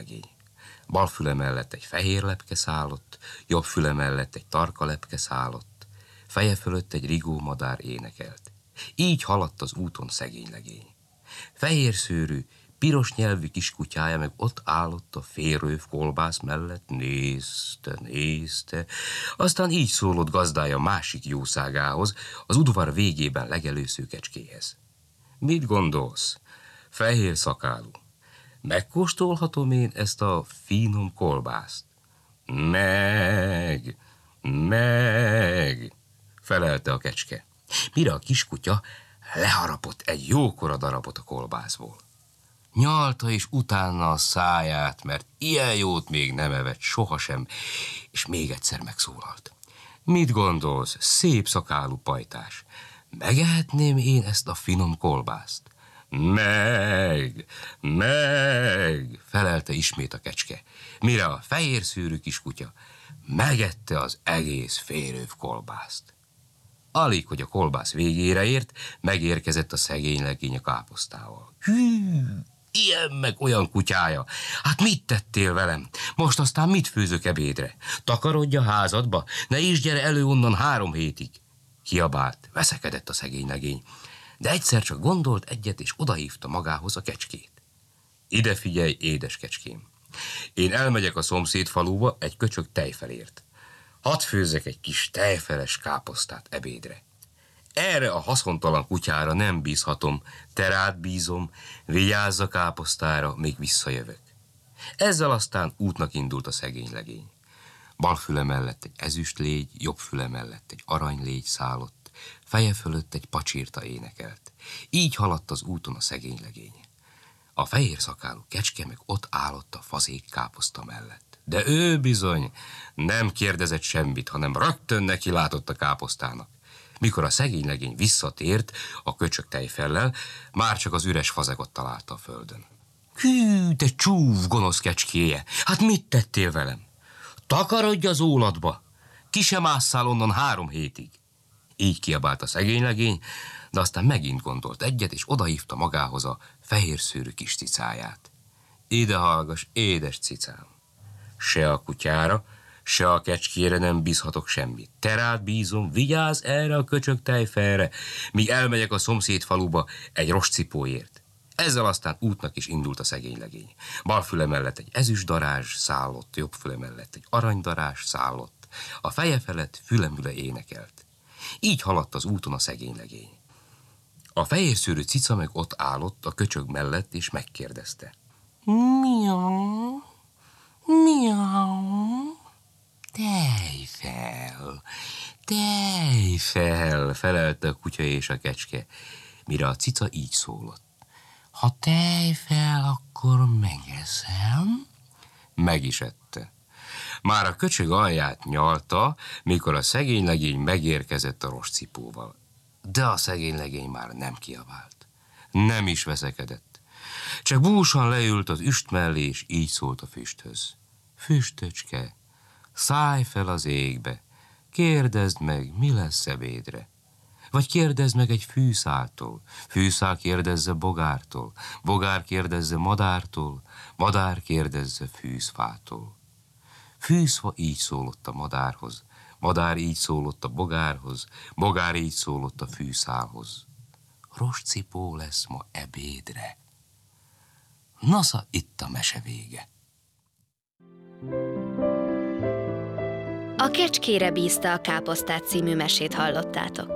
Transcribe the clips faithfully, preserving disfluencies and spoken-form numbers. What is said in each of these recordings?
szegénylegény. Bal füle mellett egy fehér lepke szállott, jobb füle mellett egy tarka lepke szállott, feje fölött egy rigó madár énekelt. Így haladt az úton szegénylegény. Fehér szőrű, piros nyelvű kiskutyája meg ott állott a félrőv kolbász mellett, nézte, nézte. Aztán így szólott gazdája másik jószágához, az udvar végében legelősző kecskéhez. Mit gondolsz, fehér szakálú? Megkóstolhatom én ezt a finom kolbászt? Meg, meg, felelte a kecske. Mire a kiskutya leharapott egy jókora darabot a kolbászból. Nyalta is utána a száját, mert ilyen jót még nem evett sohasem, és még egyszer megszólalt. Mit gondolsz, szép szakálú pajtás? Megehetném én ezt a finom kolbászt? Meg, meg, felelte ismét a kecske, mire a fehér szőrű kiskutya megette az egész félrőv kolbászt. Alig, hogy a kolbász végére ért, megérkezett a szegénylegény a káposztával. Hű, ilyen meg olyan kutyája, hát mit tettél velem? Most aztán mit főzök ebédre? Takarodj a házadba, ne is gyere elő onnan három hétig. Kiabált, veszekedett a szegénylegény, de egyszer csak gondolt egyet, és odahívta magához a kecskét. Ide figyelj, édes kecském, én elmegyek a szomszéd faluba egy köcsög tejfelért. Hadd főzzek egy kis tejfeles káposztát ebédre. Erre a haszontalan kutyára nem bízhatom, te rád bízom, vigyázz a káposztára, még visszajövök. Ezzel aztán útnak indult a szegénylegény. Bal füle mellett egy ezüst légy, jobb füle mellett egy aranylégy szállott, feje fölött egy pacsirta énekelt. Így haladt az úton a szegénylegény. A fehér szakálú kecske meg ott állott a fazék káposzta mellett. De ő bizony nem kérdezett semmit, hanem rögtön neki látott a káposztának. Mikor a szegénylegény visszatért a köcsög tejfellel, már csak az üres fazegot találta a földön. Hű, te csúf, gonosz kecskéje, hát mit tettél velem? Takarodj az óladba, ki sem másszál onnan három hétig. Így kiabált a szegénylegény, de aztán megint gondolt egyet, és odahívta magához a fehér szőrű kis cicáját. Ide hallgass, édes cicám! Se a kutyára, se a kecskére nem bízhatok semmit. Te rád bízom, vigyázz erre a köcsög tejfelre, míg elmegyek a szomszéd faluba egy rostcipóért. Ezzel aztán útnak is indult a szegénylegény. Bal füle mellett egy ezüst darázs szállott, jobb füle mellett egy aranydarázs szállott, a feje felett fülemüle énekelt. Így haladt az úton a szegénylegény. A fehér szőrű cica meg ott állott a köcsög mellett, és megkérdezte. Miau, miau, tejfel, tejfel, felelte a kutya és a kecske, mire a cica így szólott. Ha tejfel, akkor megeszem. Meg is ette. Már a köcsög alját nyalta, mikor a szegénylegény megérkezett a rostcipóval. De a szegénylegény már nem kiabált. Nem is veszekedett. Csak búsan leült az üst mellé, és így szólt a füsthöz. Füstöcske, szállj fel az égbe, kérdezd meg, mi lesz ebédre. Vagy kérdezd meg egy fűszáltól, fűszál kérdezze bogártól, bogár kérdezze madártól, madár kérdezze fűzfától. Fűzfa így szólott a madárhoz, madár így szólott a bogárhoz, bogár így szólott a fűszálhoz. Rostcipó lesz ma ebédre. Nasza, itt a mese vége. A Kecskére bízta a káposztát című mesét hallottátok.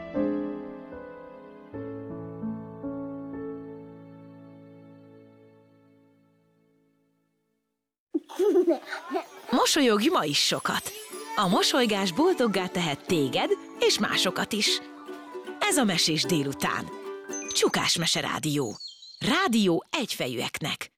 Mosolyogj ma is sokat! A mosolygás boldoggá tehet téged és másokat is. Ez a Mesés délután. Csukás Mese Rádió. Rádió egyfejűeknek.